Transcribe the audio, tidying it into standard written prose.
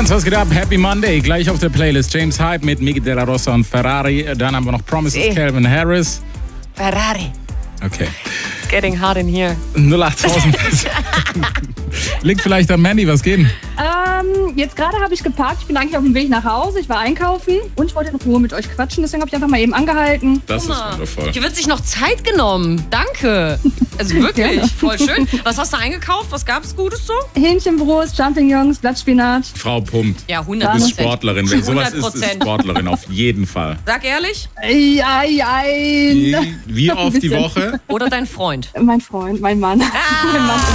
Tanz, was geht ab? Happy Monday. Gleich auf der Playlist James Hype mit Miki De La Rosa und Ferrari. Dann haben wir noch Promises, Calvin Harris. Ferrari. Okay. It's getting hot in here. 08.000. Liegt vielleicht am Mandy, was geht? Jetzt gerade habe ich geparkt. Ich bin eigentlich auf dem Weg nach Hause. Ich war einkaufen und ich wollte in Ruhe mit euch quatschen. Deswegen habe ich einfach mal eben angehalten. Das ist wundervoll. Hier wird sich noch Zeit genommen. Danke. Also wirklich, voll schön. Was hast du eingekauft? Was gab es Gutes so? Hähnchenbrust, Champignons, Blattspinat. Frau pumpt. Ja, Du bist 100%. Sportlerin. Wenn sowas ist 100%. Sportlerin auf jeden Fall. Sag ehrlich. Ei. Wie oft die Woche? Oder dein Freund? Mein Freund, mein Mann. Mein Mann.